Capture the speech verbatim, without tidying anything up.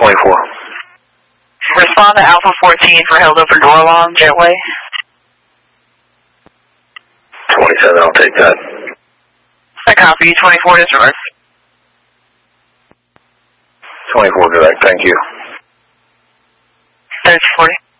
twenty-four. Respond to Alpha fourteen for held over door alarm, jetway. twenty-seven, I'll take that. I copy, twenty-four is north. twenty-four, direct, thank you. thirty forty.